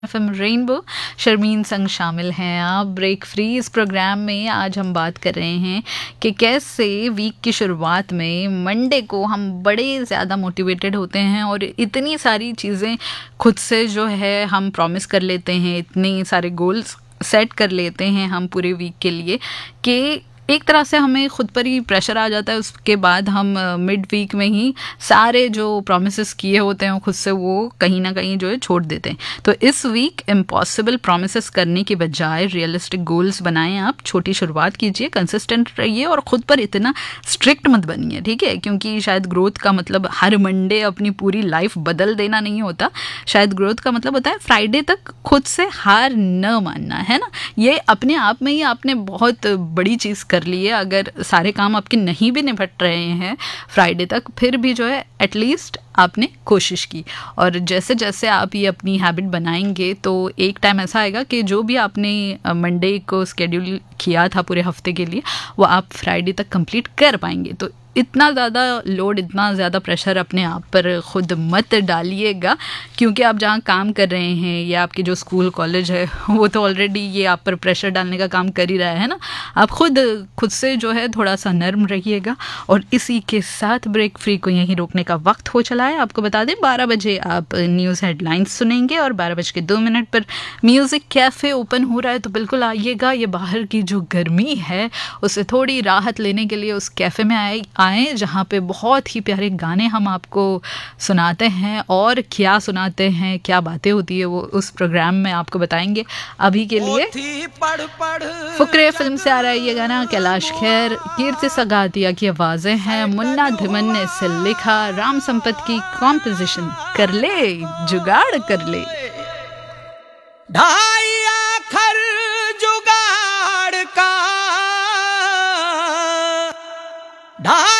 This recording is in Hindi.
FM rainbow. शर्मीन संग शामिल हैं आप ब्रेक फ्री। इस प्रोग्राम में आज हम बात कर रहे हैं कि कैसे वीक की शुरुआत में मंडे को हम बड़े ज़्यादा मोटिवेटेड होते हैं और इतनी सारी चीज़ें खुद से जो है हम प्रॉमिस कर लेते हैं, इतने सारे गोल्स सेट कर लेते हैं हम पूरे वीक के लिए कि एक तरह से हमें खुद पर ही प्रेशर आ जाता है। उसके बाद हम मिड वीक में ही सारे जो प्रॉमिसेस किए होते हैं खुद से वो कहीं ना कहीं जो है छोड़ देते हैं। तो इस वीक इम्पॉसिबल प्रॉमिसेस करने की बजाय रियलिस्टिक गोल्स बनाएं। आप छोटी शुरुआत कीजिए, कंसिस्टेंट रहिए और खुद पर इतना स्ट्रिक्ट मत बनिए, ठीक है? क्योंकि शायद ग्रोथ का मतलब हर मंडे अपनी पूरी लाइफ बदल देना नहीं होता। शायद ग्रोथ का मतलब होता है फ्राइडे तक खुद से हार न मानना, है ना? ये अपने आप में ही आपने बहुत बड़ी चीज़ कर लिए। अगर सारे काम आपके नहीं भी निपट रहे हैं फ्राइडे तक, फिर भी जो है एटलीस्ट आपने कोशिश की। और जैसे जैसे आप ये अपनी हैबिट बनाएंगे तो एक टाइम ऐसा आएगा कि जो भी आपने मंडे को स्केड्यूल किया था पूरे हफ्ते के लिए वो आप फ्राइडे तक कंप्लीट कर पाएंगे। तो इतना ज़्यादा लोड, इतना ज़्यादा प्रेशर अपने आप पर ख़ुद मत डालिएगा, क्योंकि आप जहाँ काम कर रहे हैं या आपके जो स्कूल कॉलेज है वो तो ऑलरेडी ये आप पर प्रेशर डालने का काम कर ही रहा है ना। आप खुद से जो है थोड़ा सा नर्म रहिएगा। और इसी के साथ ब्रेक फ्री को यहीं रोकने का वक्त हो चला है। आपको बता दें 12 बजे आप न्यूज़ हेडलाइंस सुनेंगे और 12:02 पर म्यूज़िक कैफ़े ओपन हो रहा है, तो बिल्कुल आइएगा। ये बाहर की जो गर्मी है उससे थोड़ी राहत लेने के लिए उस कैफ़े में आए जहाँ पे बहुत ही प्यारे गाने हम आपको सुनाते हैं। और क्या सुनाते हैं, क्या बातें होती है, वो उस प्रोग्राम में आपको बताएंगे। अभी के लिए फुकरे फिल्म से आ रहा है ये गाना। कैलाश खेर, कीर्ति सगातिया की आवाज़ें हैं, मुन्ना धिमन ने इसे लिखा, राम संपत की कॉम्पोजिशन। कर ले जुगाड़ कर ले। ढाई आखर जुगाड़ का ढाई